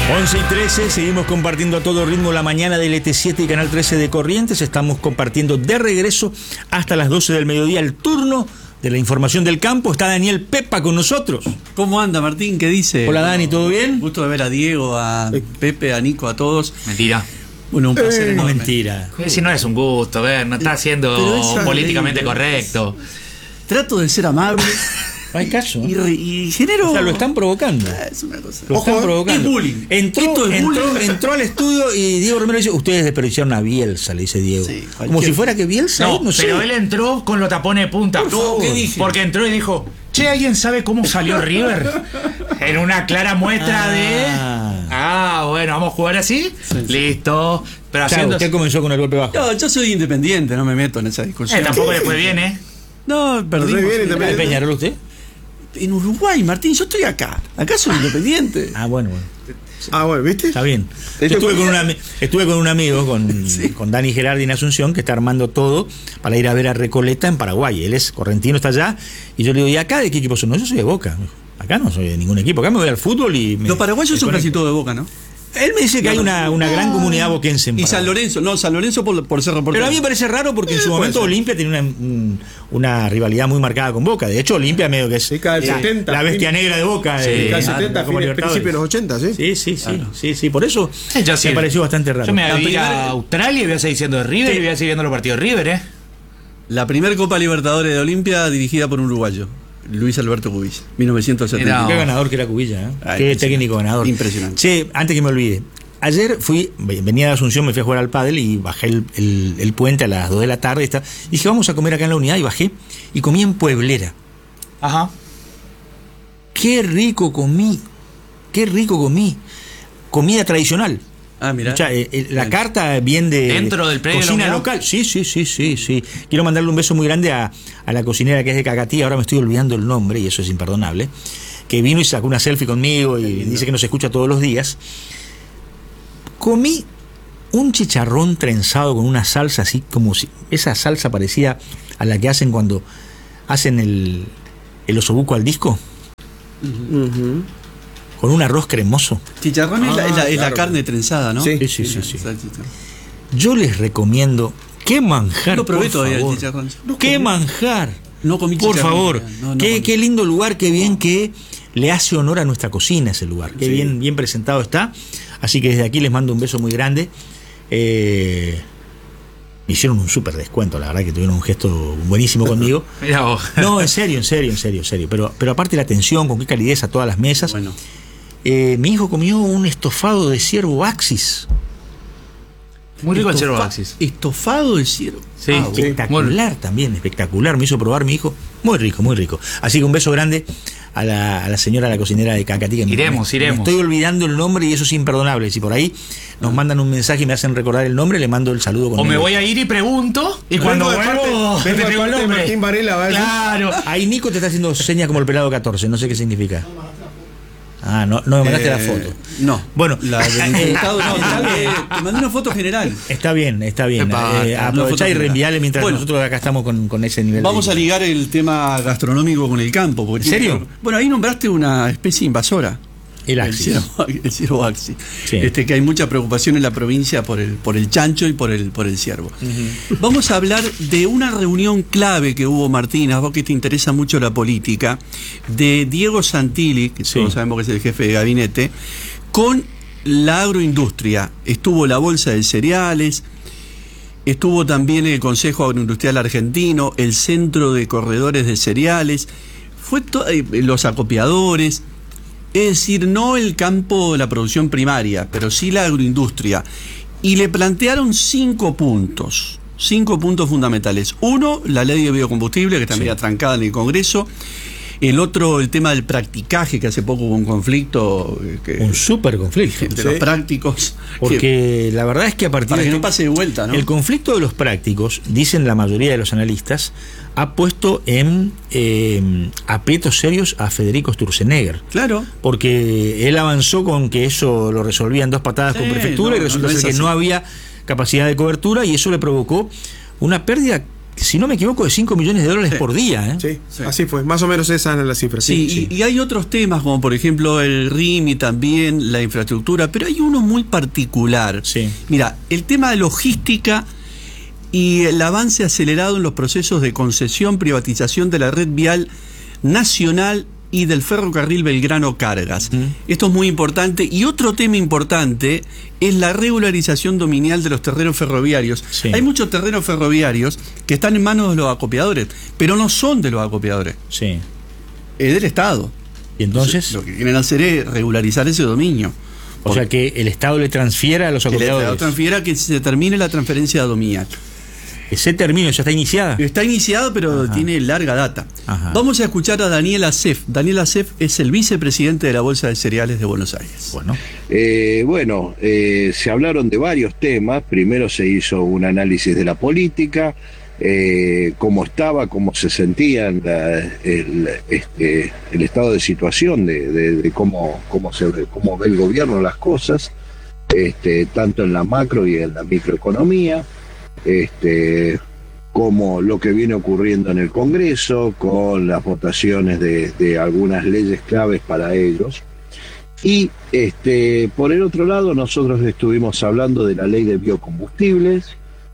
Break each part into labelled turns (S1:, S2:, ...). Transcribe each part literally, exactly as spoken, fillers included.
S1: once y trece, seguimos compartiendo a todo ritmo la mañana del E T siete y Canal trece de Corrientes. Estamos compartiendo de regreso hasta las doce del mediodía el turno de la información del campo. Está Daniel Pepa con nosotros.
S2: ¿Cómo anda, Martín? ¿Qué dice?
S1: Hola, Dani, ¿todo bien?
S2: Gusto de ver a Diego, a Pepe, a Nico, a todos.
S3: Mentira.
S2: Bueno, un placer.
S1: Eh, no,
S2: enorme.
S1: mentira.
S3: Si no es un gusto, ver, no está siendo políticamente correcto.
S2: Trato de ser amable.
S1: No hay caso.
S2: Y, re- y genero.
S1: O sea, lo están provocando.
S2: Ah, es una cosa.
S1: Lo están provocando.
S2: es bullying.
S1: Entró,
S2: Esto es
S1: entró,
S2: bullying.
S1: entró al estudio y Diego Romero dice: ustedes desperdiciaron a Bielsa, le dice Diego.
S2: Sí,
S1: Como
S2: cualquier-
S1: si fuera que Bielsa,
S3: No,
S1: no sé.
S3: pero él entró con los tapones de punta.
S2: Por favor. ¿Qué dije?
S3: Porque entró y dijo: che, ¿alguien sabe cómo salió River? En una clara muestra
S1: Ah.
S3: de. Ah, bueno, vamos a jugar así.
S2: Sí, sí.
S3: Listo. Pero
S1: Claro,
S3: haciendo.
S1: usted comenzó con el golpe bajo.
S2: No, yo soy independiente, no me meto en esa discusión.
S3: Eh, tampoco después viene.
S2: No, perdimos.
S4: Re bien,
S1: ¿De
S4: independiente.
S1: Peñarol usted?
S2: En Uruguay, Martín, yo estoy acá. Acá soy independiente.
S1: Ah, bueno, bueno.
S4: Ah, bueno, ¿viste?
S1: Está bien. Yo
S4: Este
S1: estuve
S4: fue-
S1: con, un ami- estuve con un amigo, con, con Dani Gerardi en Asunción, que está armando todo para ir a ver a Recoleta en Paraguay. Él es correntino, está allá. Y yo le digo: ¿y acá de qué equipo son? No, yo soy de Boca. Me dijo: acá no soy de ningún equipo. Acá me voy al fútbol y... Me,
S2: Los paraguayos
S1: me
S2: son
S1: conecto.
S2: casi todos de Boca, ¿no?
S1: Él me dice que hay una, una gran comunidad boquense en
S2: Y
S1: Paraguay.
S2: San Lorenzo, no, San Lorenzo por, por ser reportero.
S1: Pero a mí me parece raro porque en
S2: Eh,
S1: su
S2: puede
S1: momento
S2: ser.
S1: Olimpia tenía una, un- una rivalidad muy marcada con Boca. De hecho, Olimpia medio que es
S4: Sí, cada
S1: la,
S4: setenta.
S1: la bestia negra de Boca.
S3: Sí,
S1: eh,
S4: Cada
S3: Ah,
S4: setenta,
S1: como
S4: fines,
S1: Libertadores.
S4: principios de los ochenta, ¿sí?
S1: Sí, sí, sí,
S2: Claro.
S1: sí, sí. Por eso
S3: Sí, yo sí.
S1: me pareció bastante raro.
S3: Yo me voy a
S2: La
S3: ir
S2: primera-
S3: a Australia y voy a seguir siendo de River
S2: Sí.
S3: y voy a seguir viendo los partidos de River, ¿eh?
S2: La primera Copa Libertadores de Olimpia dirigida por un uruguayo, Luis Alberto Cubis, mil novecientos setenta.
S3: Mirá.
S1: Qué ganador que era Cubilla, ¿eh?
S2: Ah,
S1: Qué
S2: impresionante.
S1: técnico ganador.
S2: Impresionante.
S1: Che, antes que me olvide. Ayer fui, venía de Asunción, me fui a jugar al pádel y bajé el, el- el puente a las dos de la tarde. Y está- dije: vamos a comer acá en la unidad, y bajé y comí en Pueblera.
S3: Ajá.
S1: Qué rico comí, qué rico comí. Comida tradicional.
S2: Ah, mira.
S1: O sea, eh, eh, la carta bien de
S3: ¿Dentro del predio de la
S1: cocina
S3: unidad?
S1: local. Sí, sí, sí, sí, sí. Quiero mandarle un beso muy grande a, a la cocinera que es de Cacatí. Ahora me estoy olvidando el nombre y eso es imperdonable. Que vino y sacó una selfie conmigo y dice que nos escucha todos los días. Comí un chicharrón trenzado con una salsa así como si esa salsa parecía a la que hacen cuando hacen el, el osobuco al disco,
S4: Ujú.
S1: con un arroz cremoso.
S2: Chicharrón es, la,
S4: Ah,
S2: es la- es la
S4: claro.
S2: carne trenzada, ¿no?
S4: Sí.
S1: Sí, sí, sí, sí.
S2: Exacto.
S1: Yo les recomiendo, qué manjar.
S2: No probé
S1: por
S2: todavía
S1: favor.
S2: el chicharrón. No
S1: Qué
S2: comí.
S1: manjar.
S2: No comí
S1: Por
S2: chicharrón,
S1: favor,
S2: no, no
S1: qué,
S2: comí.
S1: qué lindo lugar, qué bien que le hace honor a nuestra cocina ese lugar. Qué
S2: Sí.
S1: bien, bien presentado está. Así que desde aquí les mando un beso muy grande. Eh, me hicieron un súper descuento, la verdad que tuvieron un gesto buenísimo conmigo.
S3: Mira vos.
S1: No, en serio, en serio, en serio, en serio. Pero, pero aparte la atención, con qué calidez a todas las mesas.
S2: Bueno,
S1: Eh, mi hijo comió un estofado de ciervo Axis.
S3: Muy rico el
S2: estofa-
S3: ciervo Axis.
S2: Estofado de ciervo.
S3: Sí.
S2: Ah, bueno.
S1: Espectacular también, espectacular. Me hizo probar mi hijo. Muy rico, muy rico. Así que un beso grande a la, a la señora, la cocinera de Cacatí. que me-
S3: Iremos,
S1: me,
S3: iremos.
S1: Me estoy olvidando el nombre y eso es imperdonable. Si por ahí nos mandan un mensaje y me hacen recordar el nombre, le mando el saludo con
S3: O me
S1: negro.
S3: voy a ir y pregunto y cuando
S4: Vengo de parte-
S3: vuelvo
S4: vengo
S3: te
S4: de
S3: digo el
S4: parte de
S3: nombre.
S4: Martín Varela, ¿vale?
S3: Claro.
S1: Ahí Nico te está haciendo señas como el pelado catorce. No sé qué significa. Ah, no, no me mandaste
S2: Eh,
S1: la foto.
S2: No.
S1: Bueno,
S2: La del entrevistado, no, dale, te mandé una foto general.
S1: Está bien, está bien.
S2: Epa,
S1: Eh,
S2: una
S1: aprovechá
S2: foto
S1: y
S2: general.
S1: reenviarle mientras
S2: Bueno.
S1: nosotros acá estamos con, con ese nivel.
S2: Vamos
S1: de...
S2: a ligar el tema gastronómico con el campo. porque
S1: ¿En serio?
S2: tiene- Bueno, ahí nombraste una especie invasora.
S1: El Axis.
S2: El ciervo, el ciervo Axis.
S1: Sí.
S2: Este, que hay mucha preocupación en la provincia por el, por el chancho y por el, por el ciervo. Vamos a hablar de una reunión clave que hubo, Martín, a vos que te interesa mucho la política, de Diego Santilli, que
S1: Sí.
S2: todos sabemos que es el jefe de gabinete, con la agroindustria. Estuvo la Bolsa de Cereales, estuvo también el Consejo Agroindustrial Argentino, el Centro de Corredores de Cereales, fue to- eh, los acopiadores. Es decir, no el campo de la producción primaria, pero sí la agroindustria. Y le plantearon cinco puntos, cinco puntos fundamentales. Uno, la ley de biocombustible, que está
S1: Sí.
S2: media trancada en el Congreso. El otro, el tema del practicaje, que hace poco hubo un conflicto eh, que-
S1: Un súper conflicto.
S2: de
S4: Sí.
S2: los prácticos. que-
S1: Porque la verdad es que a partir
S2: para
S1: de
S2: que no
S1: este-
S2: pase de vuelta, ¿no?
S1: el conflicto de los prácticos, dicen la mayoría de los analistas, ha puesto en eh, aprietos serios a Federico Sturzenegger.
S2: Claro.
S1: Porque él avanzó con que eso lo resolvía en dos patadas
S2: Sí,
S1: con prefectura
S2: no,
S1: y resulta
S2: no, no
S1: ser
S2: es
S1: que
S2: así.
S1: no había capacidad de cobertura y eso le provocó una pérdida si no me equivoco, de cinco millones de dólares
S2: Sí.
S1: por día. ¿eh?
S4: Sí,
S2: Sí.
S4: así fue. Más o menos esa es la cifra.
S2: Sí,
S4: Sí,
S2: y, y hay otros temas, como por ejemplo el R I M y también la infraestructura, pero hay uno muy particular.
S1: Sí.
S2: Mira, el tema de logística y el avance acelerado en los procesos de concesión, privatización de la red vial nacional y del ferrocarril Belgrano Cargas.
S1: Mm.
S2: Esto es muy importante. Y otro tema importante es la regularización dominial de los terrenos ferroviarios.
S1: Sí.
S2: Hay muchos terrenos ferroviarios que están en manos de los acopiadores, pero no son de los acopiadores,
S1: Sí.
S2: es del Estado.
S1: Y entonces,
S2: Lo que quieren hacer es regularizar ese dominio.
S1: o sea que el Estado le transfiera a los
S2: Que el Estado
S1: acopiadores.
S2: transfiera que se termine la transferencia dominial.
S1: Ese término ya está iniciada.
S2: Está iniciado, pero
S1: Ajá.
S2: tiene larga data.
S1: Ajá.
S2: Vamos a escuchar a Daniel Acef. Daniel Acef es el vicepresidente de la Bolsa de Cereales de Buenos Aires.
S1: Bueno,
S5: Eh, bueno, eh, se hablaron de varios temas. Primero se hizo un análisis de la política, eh, cómo estaba, cómo se sentían, la- el, este, el estado de situación de, de- de cómo, cómo, se, ve- cómo ve el gobierno las cosas, este, tanto en la macro y en la microeconomía. Este, como lo que viene ocurriendo en el Congreso, con las votaciones de, de algunas leyes claves para ellos. Y este, por el otro lado, nosotros estuvimos hablando de la ley de biocombustibles,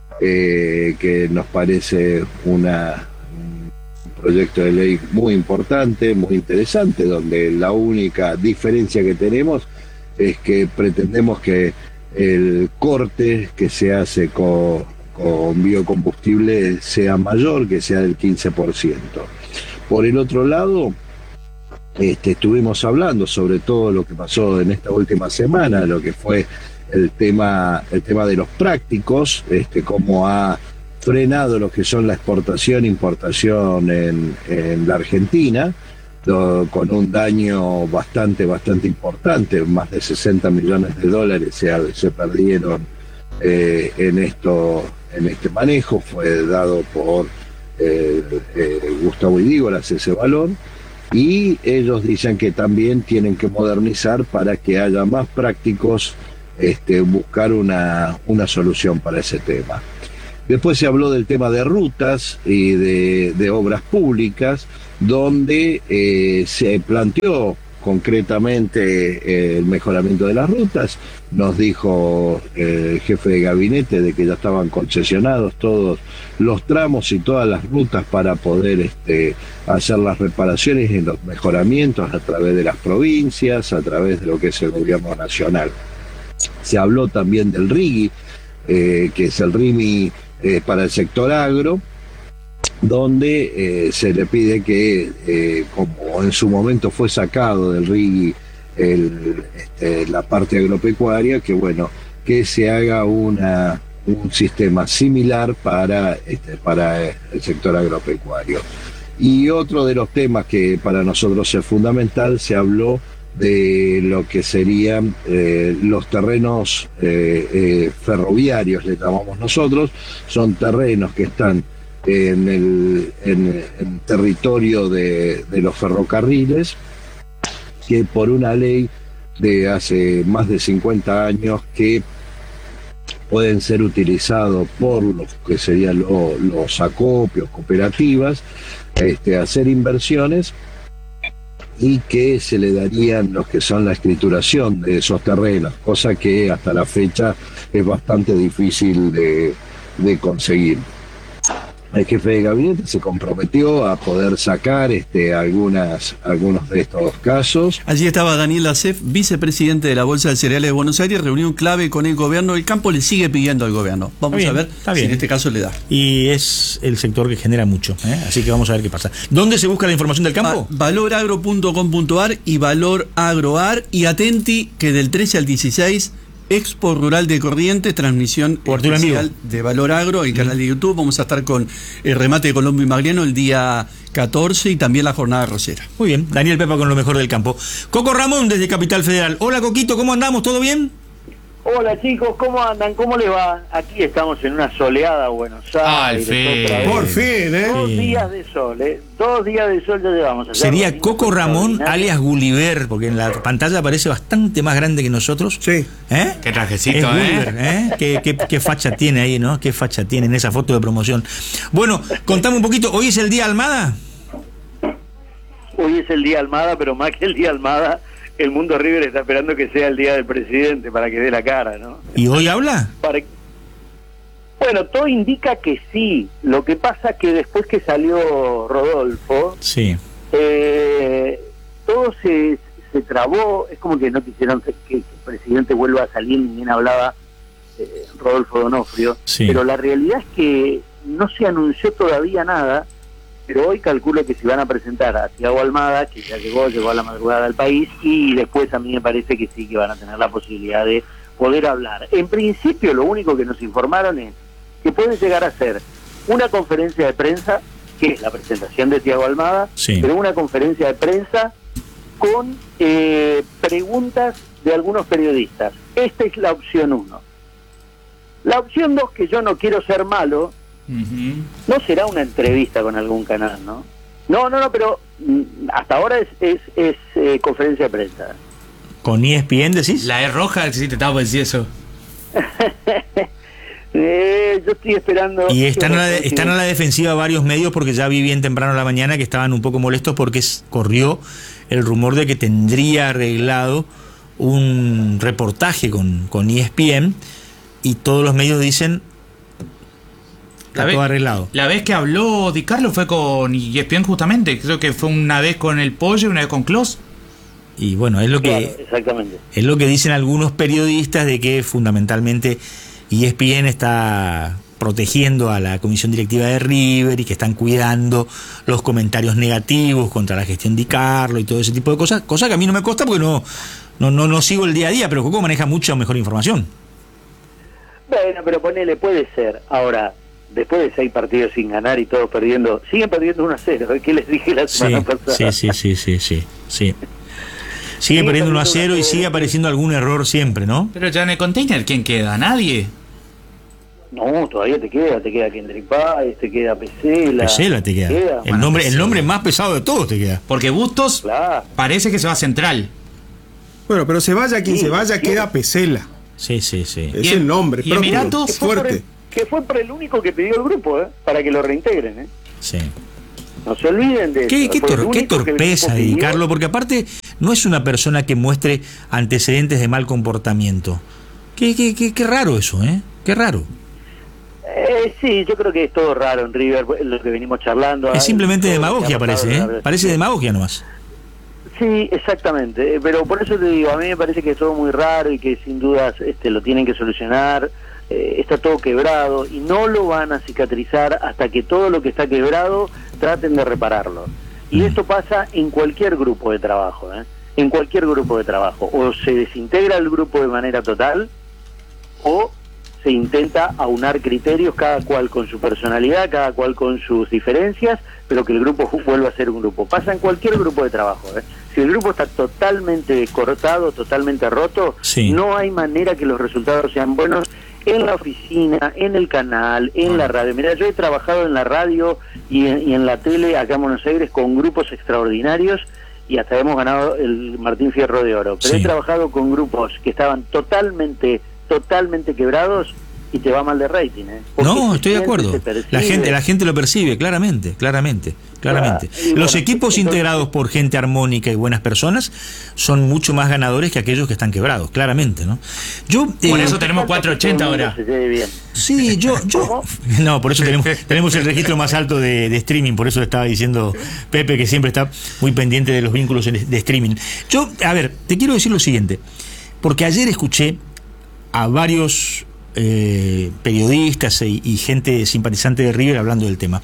S5: eh, que nos parece una, un proyecto de ley muy importante, muy interesante, donde la única diferencia que tenemos es que pretendemos que el corte que se hace con con biocombustible sea mayor, que sea del quince por ciento. Por el otro lado, este, estuvimos hablando sobre todo lo que pasó en esta última semana, lo que fue el tema, el tema de los prácticos, este, cómo ha frenado lo que son la exportación e importación en, en la Argentina, lo, con un daño bastante, bastante importante, más de sesenta millones de dólares se, se perdieron eh, en esto. En este manejo fue dado por eh, eh, Gustavo Idígoras ese valor, y ellos dicen que también tienen que modernizar para que haya más prácticos, este, buscar una, una solución para ese tema. Después se habló del tema de rutas y de, de obras públicas, donde eh, se planteó concretamente eh, el mejoramiento de las rutas. Nos dijo eh, el jefe de gabinete de que ya estaban concesionados todos los tramos y todas las rutas para poder este, hacer las reparaciones y los mejoramientos a través de las provincias, a través de lo que es el gobierno nacional. Se habló también del R I G I, eh, que es el R I M I eh, para el sector agro, donde eh, se le pide que, eh, como en su momento fue sacado del R I G I el, este, la parte agropecuaria, que bueno, que se haga una, un sistema similar para, este, para el sector agropecuario. Y otro de los temas que para nosotros es fundamental, se habló de lo que serían eh, los terrenos eh, eh, ferroviarios, le llamamos nosotros. Son terrenos que están en el en, en territorio de, de los ferrocarriles, que por una ley de hace más de cincuenta años que pueden ser utilizados por los que serían lo, los acopios, cooperativas, este, hacer inversiones, y que se le darían los que son la escrituración de esos terrenos, cosa que hasta la fecha es bastante difícil de, de conseguir. El jefe de gabinete se comprometió a poder sacar este, algunas, algunos de estos casos.
S2: Allí estaba Daniel Acef, vicepresidente de la Bolsa de Cereales de Buenos Aires, reunión clave con el gobierno. El campo le sigue pidiendo al gobierno. Vamos
S1: Está
S2: a
S1: bien,
S2: ver
S1: está
S2: si
S1: bien.
S2: en este caso le da.
S1: y es el sector que genera mucho, ¿eh? Así que vamos a ver qué pasa. ¿Dónde se busca la información del campo?
S2: Ah, valoragro punto com punto ar y Valor Agroar, y atenti que del trece al dieciséis Expo Rural de Corrientes, transmisión
S1: Cobertura en
S2: especial de Valor Agro, el canal de YouTube. Vamos a estar con el remate de Colombo y Magliano el día catorce y también la jornada rosera.
S1: Muy bien, Daniel Pepa con lo mejor del campo. Coco Ramón desde Capital Federal. Hola Coquito, ¿cómo andamos? ¿Todo bien?
S6: Hola chicos, ¿cómo andan? ¿Cómo les va? Aquí estamos en una soleada Buenos Aires.
S7: Al fin.
S4: Por fin, ¿eh?
S6: Dos
S1: Sí.
S6: días de sol, ¿eh? Dos días de sol ya llevamos. Allá
S1: Sería
S6: Rodrigo,
S1: Coco Ramón
S6: extraordinario.
S1: alias Gulliver, porque en la pantalla parece bastante más grande que nosotros.
S4: Sí.
S1: ¿Eh?
S7: Qué trajecito,
S1: Es
S7: ¿eh?
S1: Gulliver, ¿eh? ¿Qué, qué, qué facha tiene ahí, ¿no? Qué facha tiene en esa foto de promoción. Bueno, contame un poquito, ¿hoy es el día Almada?
S6: Hoy es el día Almada, pero más que el día Almada, el mundo River está esperando que sea el día del presidente para que dé la cara, ¿no?
S1: ¿Y hoy habla?
S6: Para... Bueno, todo indica que sí. Lo que pasa que después que salió Rodolfo,
S1: Sí.
S6: eh, todo se, se trabó. Es como que no quisieron que, que el presidente vuelva a salir, ni bien hablaba eh, Rodolfo Donofrio.
S1: Sí.
S6: Pero la realidad es que no se anunció todavía nada, pero hoy calculo que se van a presentar a Thiago Almada, que ya llegó, llegó a la madrugada al país, y después a mí me parece que sí que van a tener la posibilidad de poder hablar. En principio lo único que nos informaron es que puede llegar a ser una conferencia de prensa, que es la presentación de Thiago Almada,
S1: Sí.
S6: pero una conferencia de prensa con eh, preguntas de algunos periodistas. Esta es la opción uno. La opción dos, que yo no quiero ser malo,
S7: Ujú.
S6: no será una entrevista con algún canal, ¿no? No, no, no, pero mm, hasta ahora es, es, es eh, conferencia de prensa.
S1: ¿Con E S P N decís?
S7: La E roja, sí te estaba por decir eso.
S6: eh, yo estoy esperando...
S1: Y están
S6: que
S1: a, la,
S6: me-
S1: están a la defensiva varios medios, porque ya vi bien temprano a la mañana que estaban un poco molestos porque s- corrió el rumor de que tendría arreglado un reportaje con, con E S P N, y todos los medios dicen está
S7: vez-
S1: todo arreglado.
S7: La vez que habló Di Carlo fue con E S P N justamente. Creo que fue una vez con el Pollo y una vez con Klaus.
S1: Y bueno, es lo
S6: Claro,
S1: que
S6: exactamente.
S1: es lo que dicen algunos periodistas, de que fundamentalmente E S P N está protegiendo a la comisión directiva de River y que están cuidando los comentarios negativos contra la gestión de Di Carlo y todo ese tipo de cosas, cosa que a mí no me consta porque no no no, no sigo el día a día, pero Coco maneja mucha mejor información.
S6: Bueno, pero ponele, puede ser. Ahora, después de seis partidos sin ganar y todos perdiendo, siguen perdiendo uno a cero. ¿Qué les dije la
S1: Sí,
S6: semana pasada?
S1: sí, sí, sí, sí, sí, sí. Sigue perdiendo uno a cero y sigue apareciendo algún error siempre, ¿no?
S7: Pero ya en el container, ¿quién queda? ¿Nadie?
S6: No, todavía te queda, te queda Kendrick Páez, te queda Pesela.
S1: Pesela te queda. El
S7: Bueno,
S1: nombre, el
S7: Pesela.
S1: nombre más pesado de todos te queda.
S7: Porque Bustos
S6: Claro.
S7: parece que se va a Central.
S4: Bueno, pero se vaya quien
S6: Sí,
S4: se vaya,
S6: sí.
S4: queda Pesela.
S1: Sí, sí, sí.
S4: Es
S7: ¿Y
S4: el
S7: em-
S4: nombre.
S7: y
S4: propio,
S7: Emiratos?
S6: Que fue, por
S4: fuerte.
S6: el, que fue por el único que pidió el grupo, ¿eh? Para que lo reintegren, ¿eh?
S1: Sí.
S6: No se olviden de
S1: Qué,
S6: eso.
S1: qué
S6: Fue el
S1: tor- qué
S6: único que el
S1: torpeza
S6: grupo
S1: de Di
S6: pidió.
S1: Carlo, porque aparte no es una persona que muestre antecedentes de mal comportamiento. Qué, qué, qué, qué raro eso, ¿eh? Qué raro.
S6: Eh, sí, yo creo que es todo raro en River, lo que venimos charlando.
S1: Es simplemente
S6: Todo lo que
S1: demagogia,
S6: ha pasado
S1: parece,
S6: en la
S1: ¿eh?
S6: verdad.
S1: Parece demagogia nomás.
S6: Sí, exactamente, eh, pero por eso te digo, a mí me parece que es todo muy raro y que sin dudas este, lo tienen que solucionar, eh, está todo quebrado y no lo van a cicatrizar hasta que todo lo que está quebrado traten de repararlo. Y
S1: Mm.
S6: esto pasa en cualquier grupo de trabajo, ¿eh? En cualquier grupo de trabajo, o se desintegra el grupo de manera total o se intenta aunar criterios, cada cual con su personalidad, cada cual con sus diferencias, pero que el grupo vuelva a ser un grupo. Pasa en cualquier grupo de trabajo, ¿eh? Si el grupo está totalmente cortado, totalmente roto,
S1: Sí.
S6: no hay manera que los resultados sean buenos en la oficina, en el canal, en la radio. Mira, yo he trabajado en la radio y en, y en la tele acá en Buenos Aires con grupos extraordinarios y hasta hemos ganado el Martín Fierro de Oro. Pero
S1: Sí.
S6: he trabajado con grupos que estaban totalmente, totalmente quebrados y te va mal de rating, ¿eh? Porque
S1: No,
S6: se
S1: estoy de
S6: siente,
S1: acuerdo.
S6: se percibe.
S1: La gente, la gente lo percibe, claramente, claramente, claramente.
S6: Claro. Y
S1: Los
S6: bueno,
S1: equipos
S6: entonces-
S1: integrados por gente armónica y buenas personas son mucho más ganadores que aquellos que están quebrados, claramente, ¿no? Yo,
S7: Por
S1: eh,
S7: eso tenemos
S6: Falta que
S7: cuatrocientos
S6: todo el
S7: ochenta
S6: mundo
S7: ahora.
S6: se lleve bien.
S1: Sí, yo, yo.
S6: ¿Cómo?
S1: No, por eso tenemos, tenemos el registro más alto de, de streaming, por eso estaba diciendo Pepe, que siempre está muy pendiente de los vínculos en- de streaming. Yo, a ver, te quiero decir lo siguiente, porque ayer escuché a varios eh, periodistas y, y gente simpatizante de River hablando del tema.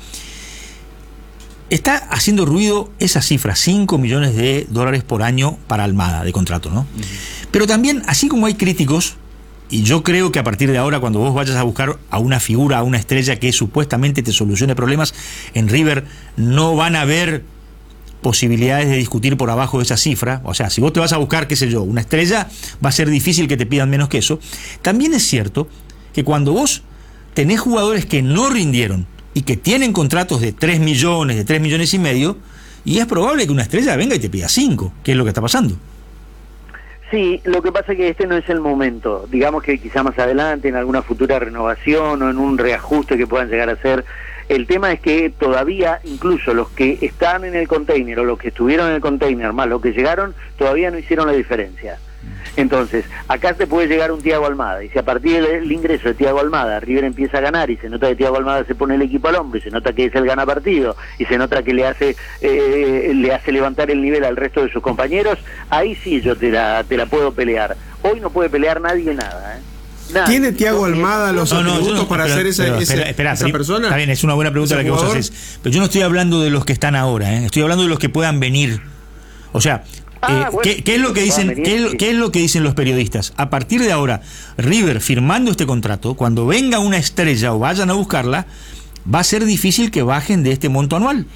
S1: Está haciendo ruido esa cifra, cinco millones de dólares por año para Almada de contrato, ¿no? Pero también, así como hay críticos, y yo creo que a partir de ahora, cuando vos vayas a buscar a una figura, a una estrella que supuestamente te solucione problemas, en River no van a ver posibilidades de discutir por abajo de esa cifra. O sea, si vos te vas a buscar, qué sé yo, una estrella, va a ser difícil que te pidan menos que eso. También es cierto que cuando vos tenés jugadores que no rindieron y que tienen contratos de tres millones, de tres millones y medio, y es probable que una estrella venga y te pida cinco, que es lo que está pasando.
S6: Sí, lo que pasa es que este no es el momento. Digamos que quizá más adelante, en alguna futura renovación o en un reajuste que puedan llegar a hacer. El tema es que todavía, incluso los que están en el container o los que estuvieron en el container más los que llegaron, todavía no hicieron la diferencia. Entonces, acá te puede llegar un Thiago Almada, y si a partir del ingreso de Thiago Almada River empieza a ganar y se nota que Thiago Almada se pone el equipo al hombro y se nota que es el gana partido y se nota que le hace eh, le hace levantar el nivel al resto de sus compañeros, ahí sí yo te la, te la puedo pelear. Hoy no puede pelear nadie nada, ¿eh? Nadie.
S4: ¿Tiene Thiago Almada los
S1: No, no,
S4: atributos
S1: yo no,
S4: para
S1: pero-
S4: ser esa,
S1: pero
S4: ese-
S1: espera, espera,
S4: esa
S1: pri-
S4: persona?
S1: Está bien, es una buena pregunta
S4: ¿Ese
S1: la que vos
S4: jugador?
S1: haces. Pero yo no estoy hablando de los que están ahora, ¿eh? Estoy hablando de los que puedan venir. O sea,
S6: Ah,
S1: eh,
S6: bueno,
S1: ¿qué, qué es lo que
S6: sí,
S1: dicen?
S6: puedan venir,
S1: ¿qué, es lo-
S6: sí.
S1: qué es lo que dicen los periodistas? A partir de ahora, River firmando este contrato, cuando venga una estrella o vayan a buscarla, va a ser difícil que bajen de este monto anual.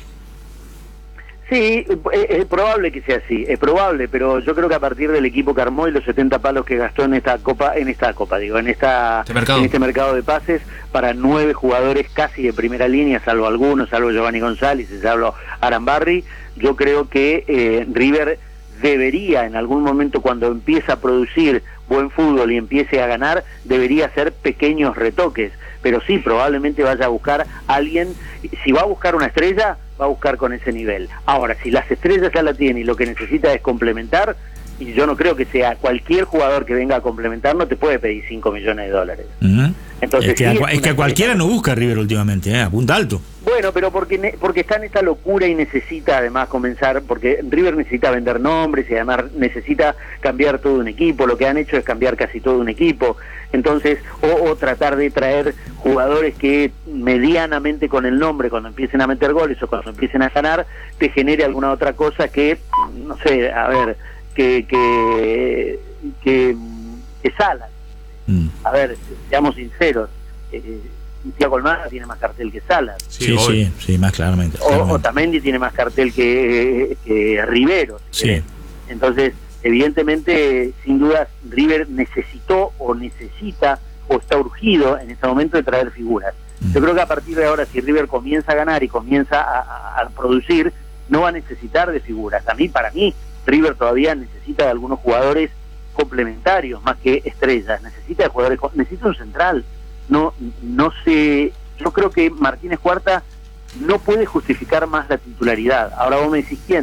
S6: Sí, es, es probable que sea así, es probable, pero yo creo que a partir del equipo que armó y los setenta palos que gastó en esta copa, en esta copa, digo, en esta
S7: Este mercado.
S6: en este mercado de pases para nueve jugadores casi de primera línea, salvo algunos, salvo Giovanni González y salvo Arambarri, yo creo que eh, River debería en algún momento, cuando empieza a producir buen fútbol y empiece a ganar, debería hacer pequeños retoques, pero sí, probablemente vaya a buscar a alguien, si va a buscar una estrella, va a buscar con ese nivel. Ahora, si las estrellas ya la tiene y lo que necesita es complementar, y yo no creo que sea cualquier jugador que venga a complementar, no te puede pedir cinco millones de dólares.
S1: Ujú.
S6: Entonces,
S1: es que,
S6: sí,
S1: a,
S6: es
S1: cua- es
S6: una
S1: que a cualquiera
S6: estrella.
S1: no busca River últimamente, ¿eh? Apunta alto.
S6: Bueno, pero porque ne- porque está en esta locura y necesita además comenzar, porque River necesita vender nombres y además necesita cambiar todo un equipo. Lo que han hecho es cambiar casi todo un equipo. Entonces, o, o tratar de traer jugadores que medianamente con el nombre, cuando empiecen a meter goles o cuando empiecen a ganar, te genere alguna otra cosa que, no sé, a ver, que que que, que Salas.
S1: Mm.
S6: A ver, seamos sinceros, eh, Thiago Almada tiene más cartel que Salas.
S1: Sí, sí,
S7: obvio.
S1: sí, más claramente.
S6: O
S1: claramente.
S6: Otamendi tiene más cartel que, que Rivero. si
S1: Sí.
S6: querés. Entonces, evidentemente, sin duda, River necesitó o necesita o está urgido en este momento de traer figuras.
S1: Mm.
S6: Yo creo que a partir de ahora, si River comienza a ganar y comienza a, a- a producir, no va a necesitar de figuras. A mí, para mí, River todavía necesita de algunos jugadores complementarios más que estrellas. Necesita de jugadores, co- necesita un central. No, no sé, yo creo que Martínez Cuarta no puede justificar más la titularidad. Ahora vos me decís quién.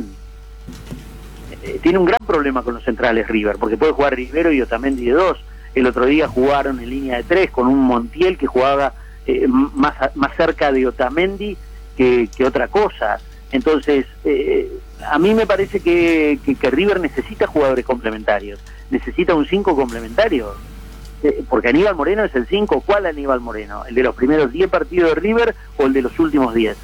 S6: Eh, tiene un gran problema con los centrales River, porque puede jugar Rivero y Otamendi de dos. El otro día jugaron en línea de tres con un Montiel que jugaba eh, más, a- más cerca de Otamendi que, que otra cosa. Entonces, eh, a mí me parece que, que, que River necesita jugadores complementarios, necesita un cinco complementario. Eh, porque Aníbal Moreno es el cinco. ¿Cuál Aníbal Moreno? ¿El de los primeros diez partidos de River o el de los últimos diez?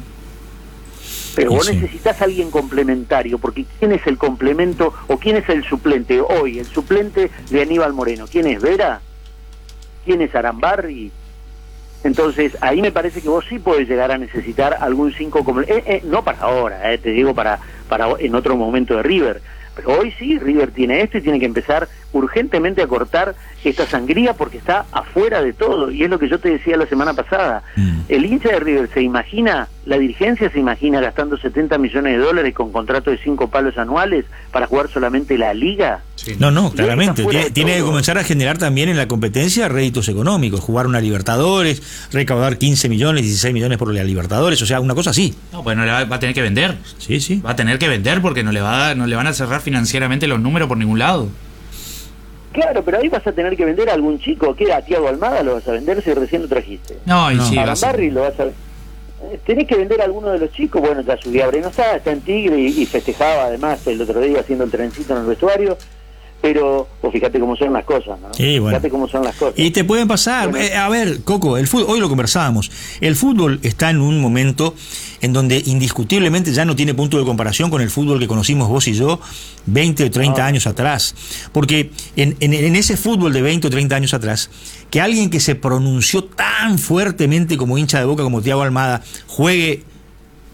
S6: Pero
S1: Y
S6: vos
S1: sí.
S6: necesitas a alguien complementario, porque ¿quién es el complemento o quién es el suplente hoy? El suplente de Aníbal Moreno. ¿Quién es? ¿Vera? ¿Quién es Arambarri? Entonces, ahí me parece que vos sí podés llegar a necesitar algún cinco complementario. Eh, eh, no para ahora, eh, te digo para, para en otro momento de River. Pero hoy sí, River tiene esto y tiene que empezar urgentemente a cortar esta sangría porque está afuera de todo. Y es lo que yo te decía la semana pasada.
S1: Mm.
S6: El hincha de River se imagina, la dirigencia se imagina gastando setenta millones de dólares con contrato de cinco palos anuales para jugar solamente la Liga.
S7: Sí.
S1: No, no,
S6: Y
S1: claramente.
S6: está fuera
S1: Tiene,
S6: de
S1: tiene que
S6: todo.
S1: comenzar a generar también en la competencia réditos económicos. Jugar una Libertadores, recaudar quince millones, dieciséis millones por la Libertadores. O sea, una cosa así.
S7: No, pues no le va, va a tener que vender.
S1: Sí, sí.
S7: Va a tener que vender porque no le va a dar- no le van a cerrar financieramente los números por ningún lado.
S6: Claro, pero ahí vas a tener que vender a algún chico. ¿Qué? ¿A Thiago Almada lo vas a vender si recién lo trajiste?
S7: No, y
S1: No.
S7: sí,
S6: A
S7: va a ser-
S6: Arambarri lo vas a... Eh, Tenés que vender a alguno de los chicos. Bueno, ya Subiabre no está, está en Tigre y, y festejaba además el otro día haciendo el trencito en el vestuario. Pero, pues fíjate cómo son las cosas, ¿no?
S1: Sí, bueno.
S6: Fíjate cómo son las cosas.
S1: Y te pueden pasar.
S6: Bueno.
S1: Eh, a ver, Coco, el fútbol, hoy lo conversábamos. El fútbol está en un momento en donde indiscutiblemente ya no tiene punto de comparación con el fútbol que conocimos vos y yo veinte o treinta
S6: Ah.
S1: años atrás. Porque en, en, en ese fútbol de veinte o treinta años atrás, que alguien que se pronunció tan fuertemente como hincha de Boca como Thiago Almada juegue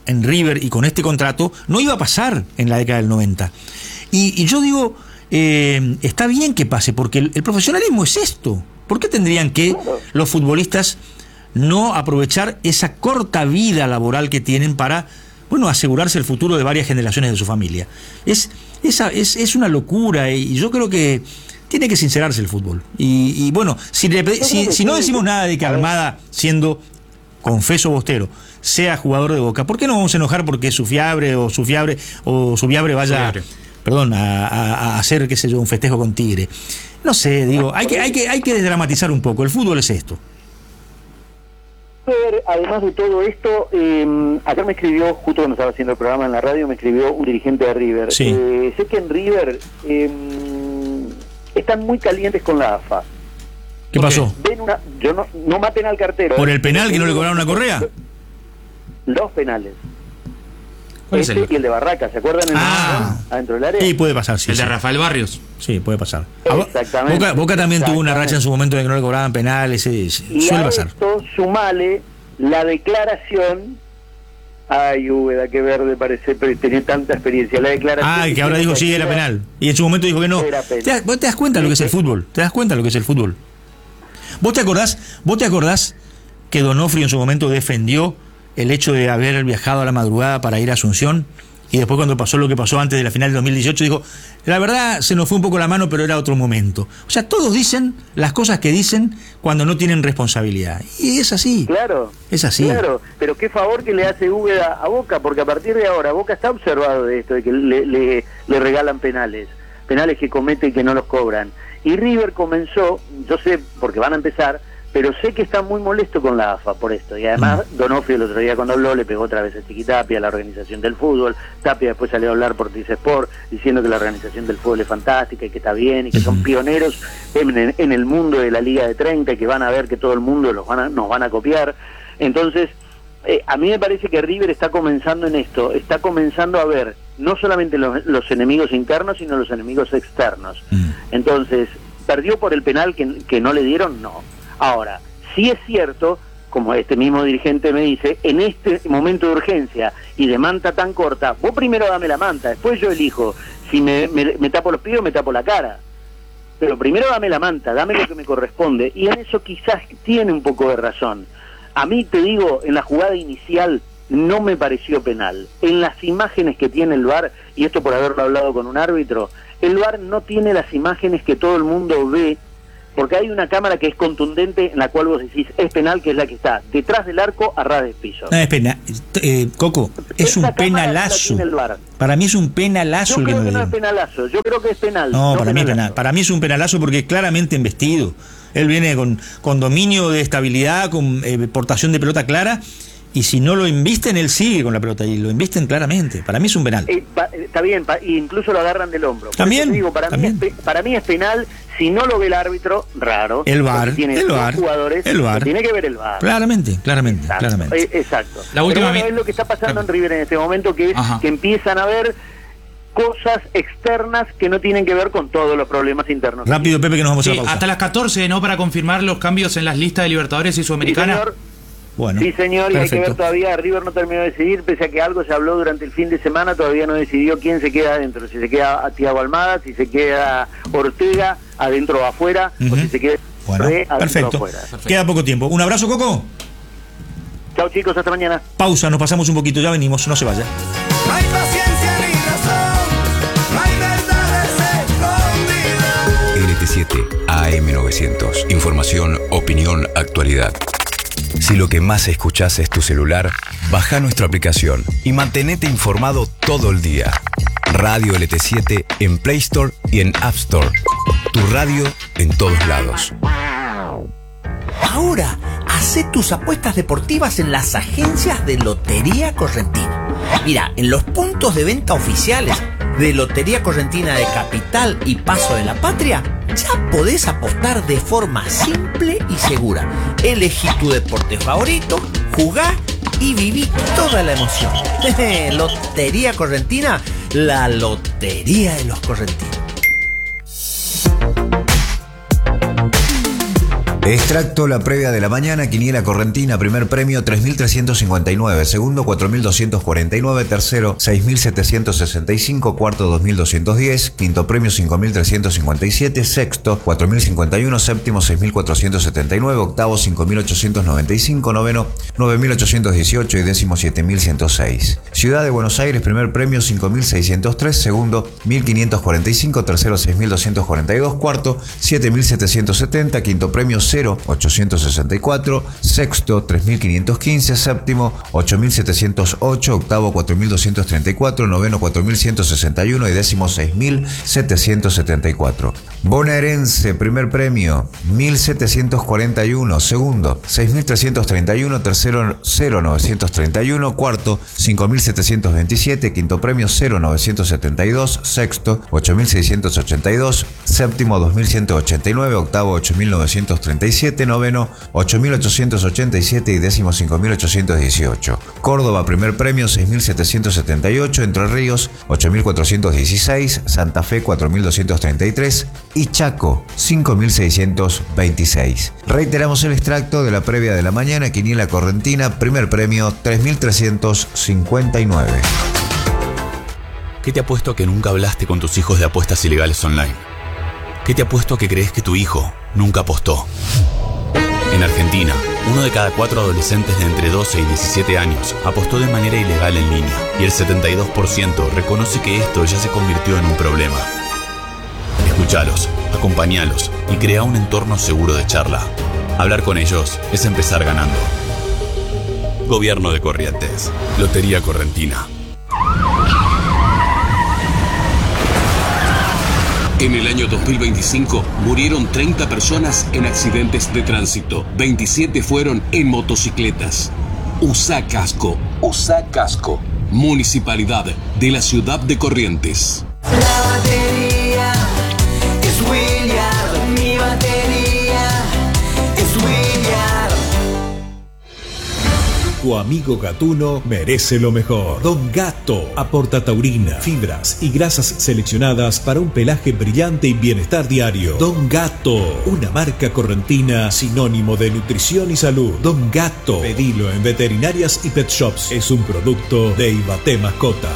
S1: en River y con este contrato, no iba a pasar en la década del noventa. Y, y yo digo, eh, está bien que pase, porque el, el profesionalismo es esto. ¿Por qué tendrían que los futbolistas no aprovechar esa corta vida laboral que tienen para, bueno, asegurarse el futuro de varias generaciones de su familia? Es, esa, es, es una locura, y yo creo que tiene que sincerarse el fútbol. Y, y bueno, si, le, si, si no decimos nada de que Almada, siendo confeso bostero, sea jugador de Boca, ¿por qué no vamos a enojar porque su fiabre o su fiabre o su fiabre vaya, Fiabre. perdón, a, a, a hacer, qué sé yo, un festejo con Tigre? No sé, digo, hay que, hay que, hay que desdramatizar un poco. El fútbol es esto.
S6: Además de todo esto, eh, acá me escribió, justo cuando estaba haciendo el programa en la radio, me escribió un dirigente de River.
S1: Sí.
S6: Eh, sé que en River eh, están muy calientes con la A F A.
S1: ¿Qué pasó?
S6: Ven una, yo no, no maten al cartero.
S1: ¿Por el penal que no le cobraron una correa?
S6: Los penales.
S7: ¿Cuál
S6: este
S7: es el?
S6: y el de Barraca, ¿se acuerdan? En
S1: Ah.
S6: el, adentro del área.
S1: Sí, puede pasar, sí.
S7: El de
S1: sí.
S7: Rafael Barrios.
S1: Sí, puede pasar. A Bo-
S6: Exactamente.
S1: Boca, Boca también tuvo una
S6: Exactamente.
S1: racha en su momento de que no le cobraban penales. Sí, sí,
S6: Y
S1: suele
S6: a
S1: pasar.
S6: esto sumale la declaración. Ay, Úbeda, qué verde parece, pero tenía tanta experiencia. La declaración.
S1: Ah, que ahora dijo sí, era penal. Y en su momento dijo que no.
S6: Era penal.
S1: ¿Te das, ¿Vos te das cuenta de lo que es el fútbol? ¿Te das cuenta de lo que es el fútbol? ¿Vos te acordás, vos te acordás que Donofrio en su momento defendió el hecho de haber viajado a la madrugada para ir a Asunción? Y después, cuando pasó lo que pasó antes de la final del dos mil dieciocho, dijo, la verdad se nos fue un poco la mano, pero era otro momento. O sea, todos dicen las cosas que dicen cuando no tienen responsabilidad. Y es así.
S6: Claro.
S1: Es así.
S6: Claro, pero qué favor que le hace Úbeda a Boca, porque a partir de ahora Boca está observado de esto, de que le, le, le regalan penales, penales que comete y que no los cobran. Y River comenzó, yo sé, porque van a empezar, pero sé que está muy molesto con la A F A por esto. Y además, mm. Donofrio el otro día cuando habló le pegó otra vez a Chiquitapia, a la organización del fútbol. Tapia después salió a hablar por Tice Sport, diciendo que la organización del fútbol es fantástica y que está bien y que son pioneros en, en el mundo de la Liga de treinta y que van a ver que todo el mundo los van a, nos van a copiar. Entonces, eh, a mí me parece que River está comenzando en esto, está comenzando a ver no solamente los, los enemigos internos, sino los enemigos externos. Mm. Entonces, ¿perdió por el penal que, que no le dieron? No. Ahora, sí es cierto, como este mismo dirigente me dice, en este momento de urgencia y de manta tan corta, vos primero dame la manta, después yo elijo si me, me, me tapo los pies o me tapo la cara. Pero primero dame la manta, dame lo que me corresponde, y en eso quizás tiene un poco de razón. A mí, te digo, en la jugada inicial no me pareció penal. En las imágenes que tiene el V A R, y esto por haberlo hablado con un árbitro, el V A R no tiene las imágenes que todo el mundo ve, porque hay una cámara que es contundente en la cual vos decís es penal, que es la que está detrás del arco a ras de piso.
S1: No, es penal, eh, Coco, es
S6: Esa
S1: un penalazo. Para mí es un penalazo.
S6: Yo
S1: el que
S6: creo
S1: no
S6: que no
S1: le
S6: es
S1: dieron.
S6: penalazo, yo creo que es penal.
S1: No,
S6: no
S1: para mí es
S6: penalazo.
S1: penal. Para mí es un penalazo porque es claramente embestido. Él viene con, con dominio de estabilidad, con eh, portación de pelota clara. Y si no lo invisten, él sigue con la pelota y lo invisten claramente. Para mí es un penal.
S6: Eh, pa, está bien, pa, incluso lo agarran del hombro. Por
S1: También,
S6: eso te digo, para,
S1: también.
S6: Mí es, para mí es penal. Si no lo ve el árbitro, raro.
S1: El V A R,
S6: porque tiene
S1: el
S6: dos
S1: V A R,
S6: jugadores,
S1: el V A R.
S6: lo tiene que ver el V A R.
S1: Claramente, claramente,
S6: Exacto,
S1: claramente.
S6: eh, exacto.
S7: La última
S6: Pero bueno,
S7: mi-
S6: es lo que está pasando en River en este momento, que es
S7: Ajá.
S6: que empiezan a ver cosas externas que no tienen que ver con todos los problemas internos.
S1: Rápido, Pepe, que nos vamos a
S7: Sí,
S1: la pausa.
S7: hasta las catorce, ¿no? Para confirmar los cambios en las listas de Libertadores y
S6: Sí,
S7: Sudamericana.
S6: señor.
S1: Bueno,
S6: Sí, señor, y hay que
S1: perfecto.
S6: ver todavía. River no terminó de decidir, pese a que algo se habló durante el fin de semana, todavía no decidió quién se queda adentro. Si se queda a Thiago Almada, si se queda Ortega adentro o afuera,
S1: Ujú.
S6: o si se queda
S1: Bueno,
S6: Re adentro o
S1: perfecto.
S6: afuera.
S1: Queda poco tiempo. Un abrazo, Coco.
S6: Chao, chicos, hasta mañana.
S1: Pausa, nos pasamos un poquito, ya venimos, no se vaya.
S8: No hay paciencia ni razón, no hay verdades escondidas.
S9: L T siete A M novecientos. Información, opinión, actualidad. Si lo que más escuchás es tu celular, baja nuestra aplicación y mantenete informado todo el día. Radio L T siete en Play Store y en App Store. Tu radio en todos lados.
S10: Ahora, hacé tus apuestas deportivas en las agencias de Lotería Correntina. Mira, en los puntos de venta oficiales de Lotería Correntina de Capital y Paso de la Patria, ya podés apostar de forma simple y segura. Elegí tu deporte favorito, jugá y viví toda la emoción. Lotería Correntina, la lotería de los correntinos.
S9: Extracto la previa de la mañana, quiniela correntina, primer premio tres mil trescientos cincuenta y nueve, segundo cuatro mil doscientos cuarenta y nueve, tercero seis mil setecientos sesenta y cinco, cuarto dos mil doscientos diez, quinto premio cinco mil trescientos cincuenta y siete, sexto cuatro mil cincuenta y uno, séptimo seis mil cuatrocientos setenta y nueve, octavo cinco mil ochocientos noventa y cinco, noveno nueve mil ochocientos dieciocho y décimo siete mil ciento seis. Ciudad de Buenos Aires, primer premio cinco mil seiscientos tres, segundo mil quinientos cuarenta y cinco, tercero seis mil doscientos cuarenta y dos, cuarto siete mil setecientos setenta, quinto premio cero ochocientos sesenta y cuatro, sexto tres mil quinientos quince, séptimo ocho mil setecientos ocho, octavo cuatro mil doscientos treinta y cuatro, noveno cuatro mil ciento sesenta y uno y décimo seis mil setecientos setenta y cuatro. Bonaerense, primer premio mil setecientos cuarenta y uno, segundo seis mil trescientos treinta y uno, tercero cero novecientos treinta y uno, cuarto cinco mil setecientos veintisiete, quinto premio cero novecientos setenta y dos, sexto ocho mil seiscientos ochenta y dos, séptimo dos mil ciento ochenta y nueve, octavo ocho mil novecientos treinta y siete, noveno ocho mil ochocientos ochenta y siete y décimo cinco mil ochocientos dieciocho. Córdoba, primer premio seis mil setecientos setenta y ocho, Entre Ríos ocho mil cuatrocientos dieciséis, Santa Fe cuatro mil doscientos treinta y tres y Chaco cinco mil seiscientos veintiséis. Reiteramos el extracto de la previa de la mañana, quiniela correntina, primer premio tres mil trescientos cincuenta y nueve.
S11: ¿Qué te apuesto a que nunca hablaste con tus hijos de apuestas ilegales online? ¿Qué te apuesto a que crees que tu hijo nunca apostó? En Argentina, uno de cada cuatro adolescentes de entre doce y diecisiete años apostó de manera ilegal en línea y el setenta y dos por ciento reconoce que esto ya se convirtió en un problema. Escuchalos, acompañalos y crea un entorno seguro de charla. Hablar con ellos es empezar ganando. Gobierno de Corrientes. Lotería Correntina.
S12: En el año dos mil veinticinco murieron treinta personas en accidentes de tránsito. veintisiete fueron en motocicletas. Usa casco. Usa casco. Municipalidad de la ciudad de Corrientes.
S8: La batería es Williard, mi batería es Williard.
S13: Tu amigo gatuno merece lo mejor. Don Gato aporta taurina, fibras y grasas seleccionadas para un pelaje brillante y bienestar diario. Don Gato, una marca correntina sinónimo de nutrición y salud. Don Gato, pedilo en veterinarias y pet shops. Es un producto de Ibaté Mascotas.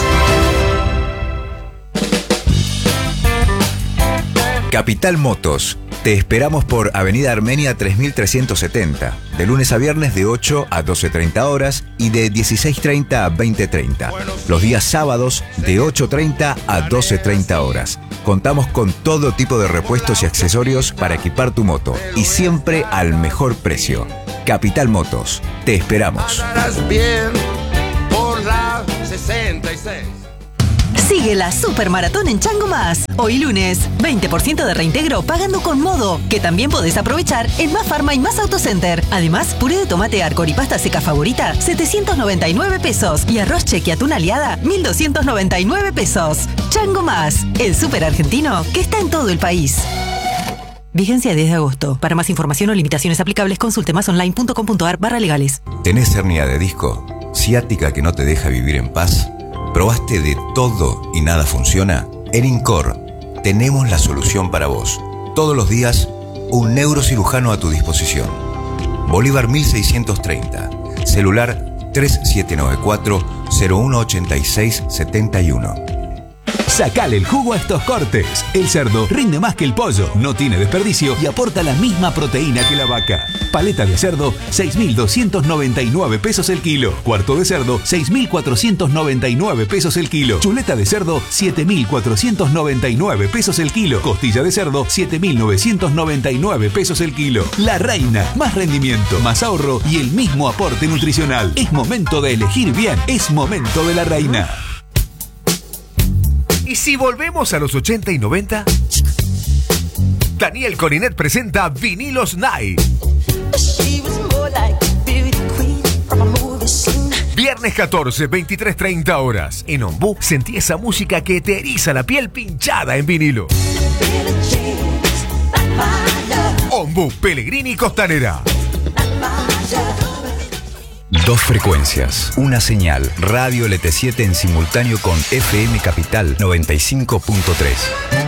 S9: Capital Motos. Te esperamos por Avenida Armenia tres mil trescientos setenta, de lunes a viernes de ocho a doce treinta horas y de dieciséis treinta a veinte treinta. Los días sábados de ocho treinta a doce treinta horas. Contamos con todo tipo de repuestos y accesorios para equipar tu moto y siempre al mejor precio. Capital Motos. Te esperamos.
S8: Andarás bien por la sesenta y seis.
S14: Sigue la Supermaratón en Chango Más. Hoy lunes, veinte por ciento de reintegro pagando con Modo, que también podés aprovechar en Más Farma y Más Autocenter. Además, puré de tomate Arcor y pasta seca favorita, setecientos noventa y nueve pesos. Y arroz cheque atún aliada, mil doscientos noventa y nueve pesos. Chango Más, el súper argentino que está en todo el país. Vigencia diez de agosto. Para más información o limitaciones aplicables, consulte masonline.com.ar barra legales.
S9: ¿Tenés hernia de disco? ¿Ciática que no te deja vivir en paz? ¿Probaste de todo y nada funciona? En Incor tenemos la solución para vos. Todos los días, un neurocirujano a tu disposición. Bolívar mil seiscientos treinta. Celular tres siete nueve cuatro cero uno ocho seis siete uno.
S15: Sacale el jugo a estos cortes. El cerdo rinde más que el pollo, no tiene desperdicio y aporta la misma proteína que la vaca. Paleta de cerdo, seis mil doscientos noventa y nueve pesos el kilo. Cuarto de cerdo, seis mil cuatrocientos noventa y nueve pesos el kilo. Chuleta de cerdo, siete mil cuatrocientos noventa y nueve pesos el kilo. Costilla de cerdo, siete mil novecientos noventa y nueve pesos el kilo. La Reina, más rendimiento, más ahorro y el mismo aporte nutricional. Es momento de elegir bien, es momento de La Reina.
S16: ¿Y si volvemos a los ochenta y noventa? Daniel Corinet presenta Vinilos Night. Viernes catorce, veintitrés treinta horas. En Ombú sentí esa música que te eriza la piel pinchada en vinilo. Ombú, Pellegrini, Costanera.
S9: Dos frecuencias, una señal, Radio L T siete en simultáneo con F M Capital noventa y cinco punto tres.